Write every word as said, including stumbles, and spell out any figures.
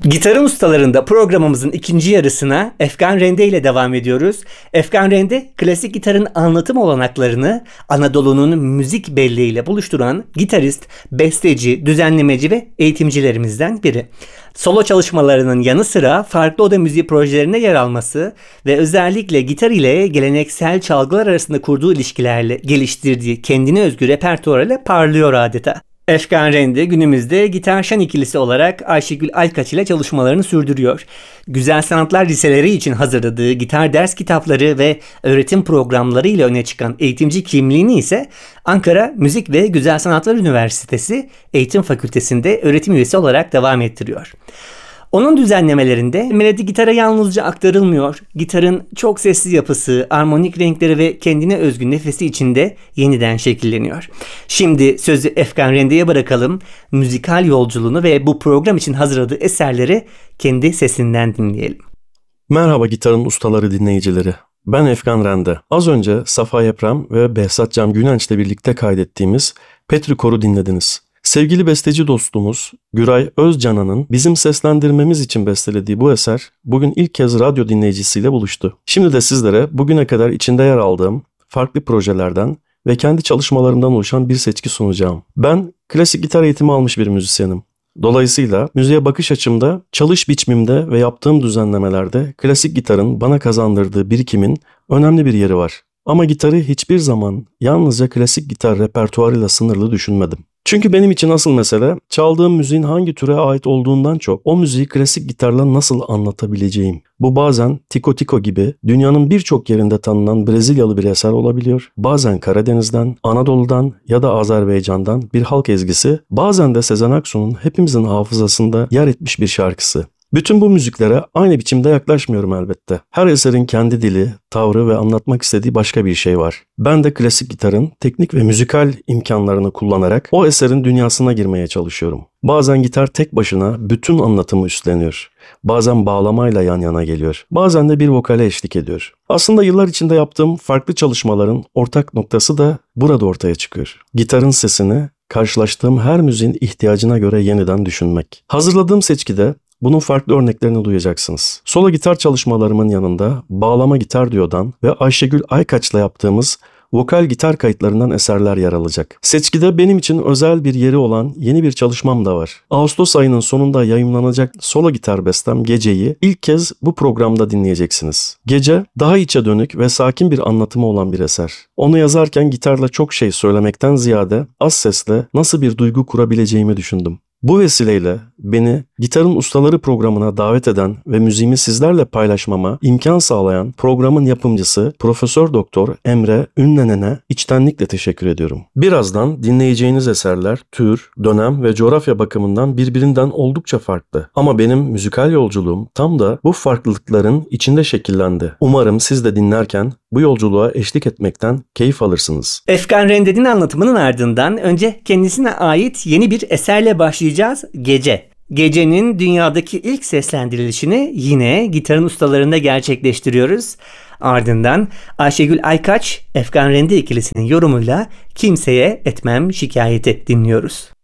Gitarın ustalarında programımızın ikinci yarısına Efkan Rende ile devam ediyoruz. Efkan Rende, klasik gitarın anlatım olanaklarını Anadolu'nun müzik belleğiyle buluşturan gitarist, besteci, düzenlemeci ve eğitimcilerimizden biri. Solo çalışmalarının yanı sıra farklı oda müziği projelerine yer alması ve özellikle gitar ile geleneksel çalgılar arasında kurduğu ilişkilerle geliştirdiği kendine özgü repertuarıyla parlıyor adeta. Efkan Rende günümüzde Gitar Şan ikilisi olarak Ayşegül Aykaç ile çalışmalarını sürdürüyor. Güzel Sanatlar Liseleri için hazırladığı gitar ders kitapları ve öğretim programları ile öne çıkan eğitimci kimliğini ise Ankara Müzik ve Güzel Sanatlar Üniversitesi Eğitim Fakültesi'nde öğretim üyesi olarak devam ettiriyor. Onun düzenlemelerinde melodi gitara yalnızca aktarılmıyor, gitarın çok sesli yapısı, armonik renkleri ve kendine özgü nefesi içinde yeniden şekilleniyor. Şimdi sözü Efkan Rende'ye bırakalım, müzikal yolculuğunu ve bu program için hazırladığı eserleri kendi sesinden dinleyelim. Merhaba gitarın ustaları dinleyicileri. Ben Efkan Rende. Az önce Safa Yeprem ve Behzat Cem Günenç ile birlikte kaydettiğimiz Petrikor'u dinlediniz. Sevgili besteci dostumuz Güray Özcanan'ın bizim seslendirmemiz için bestelediği bu eser bugün ilk kez radyo dinleyicisiyle buluştu. Şimdi de sizlere bugüne kadar içinde yer aldığım farklı projelerden ve kendi çalışmalarımdan oluşan bir seçki sunacağım. Ben klasik gitar eğitimi almış bir müzisyenim. Dolayısıyla müziğe bakış açımda, çalış biçimimde ve yaptığım düzenlemelerde klasik gitarın bana kazandırdığı birikimin önemli bir yeri var. Ama gitarı hiçbir zaman yalnızca klasik gitar repertuarıyla sınırlı düşünmedim. Çünkü benim için asıl mesele çaldığım müziğin hangi türe ait olduğundan çok o müziği klasik gitarla nasıl anlatabileceğim. Bu bazen Tico Tico gibi dünyanın birçok yerinde tanınan Brezilyalı bir eser olabiliyor. Bazen Karadeniz'den, Anadolu'dan ya da Azerbaycan'dan bir halk ezgisi, bazen de Sezen Aksu'nun hepimizin hafızasında yer etmiş bir şarkısı. Bütün bu müziklere aynı biçimde yaklaşmıyorum elbette. Her eserin kendi dili, tavrı ve anlatmak istediği başka bir şey var. Ben de klasik gitarın teknik ve müzikal imkanlarını kullanarak o eserin dünyasına girmeye çalışıyorum. Bazen gitar tek başına bütün anlatımı üstleniyor. Bazen bağlamayla yan yana geliyor. Bazen de bir vokale eşlik ediyor. Aslında yıllar içinde yaptığım farklı çalışmaların ortak noktası da burada ortaya çıkıyor. Gitarın sesini karşılaştığım her müziğin ihtiyacına göre yeniden düşünmek. Hazırladığım seçkide bunun farklı örneklerini duyacaksınız. Solo gitar çalışmalarımın yanında Bağlama Gitar Diyo'dan ve Ayşegül Aykaç'la yaptığımız vokal gitar kayıtlarından eserler yer alacak. Seçkide benim için özel bir yeri olan yeni bir çalışmam da var. Ağustos ayının sonunda yayımlanacak solo gitar bestem Gece'yi ilk kez bu programda dinleyeceksiniz. Gece daha içe dönük ve sakin bir anlatımı olan bir eser. Onu yazarken gitarla çok şey söylemekten ziyade az sesle nasıl bir duygu kurabileceğimi düşündüm. Bu vesileyle beni Gitarın Ustaları programına davet eden ve müziğimi sizlerle paylaşmama imkan sağlayan programın yapımcısı Profesör Doktor Emre Ünlenen'e içtenlikle teşekkür ediyorum. Birazdan dinleyeceğiniz eserler tür, dönem ve coğrafya bakımından birbirinden oldukça farklı. Ama benim müzikal yolculuğum tam da bu farklılıkların içinde şekillendi. Umarım siz de dinlerken bu yolculuğa eşlik etmekten keyif alırsınız. Efkan Rende'nin anlatımının ardından önce kendisine ait yeni bir eserle başlayacağız. Gece. Gecenin dünyadaki ilk seslendirilişini yine gitarın ustalarında gerçekleştiriyoruz. Ardından Ayşegül Aykaç, Efkan Rende ikilisinin yorumuyla Kimseye Etmem Şikayeti dinliyoruz.